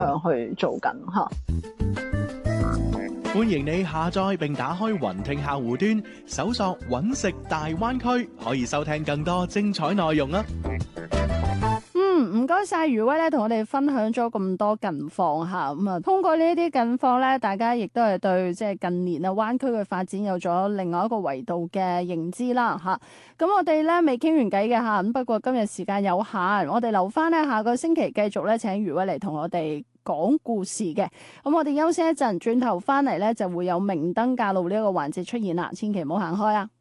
去做緊嚇。 歡迎你下載並打開雲聽客戶端，搜索揾食大灣區，可以收聽更多精彩內容啊！ 唔該晒余威咧，同我哋分享咗咁多近況嚇。咁啊，通過呢一啲近況咧，大家亦都係對即係近年啊灣區嘅發展有咗另外一個維度嘅認知啦嚇。咁我哋咧未傾完偈嘅嚇，咁不過今日時間有限，我哋留翻咧下個星期繼續咧請余威嚟同我哋講故事嘅。咁我哋休息一陣，轉頭翻嚟咧就會有明燈教路呢一個環節出現啦，千祈唔好行開啊！